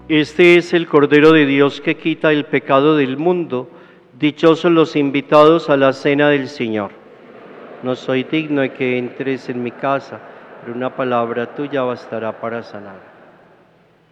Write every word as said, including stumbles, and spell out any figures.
Este es el Cordero de Dios que quita el pecado del mundo. Dichosos los invitados a la cena del Señor. No soy digno de que entres en mi casa, pero una palabra tuya bastará para sanar.